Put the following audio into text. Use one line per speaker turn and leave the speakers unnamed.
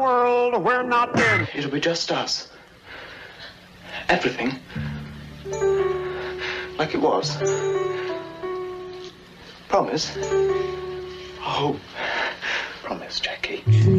World we're not in.
It'll be just us. Everything. Like it was. Promise? Oh, promise, Jackie.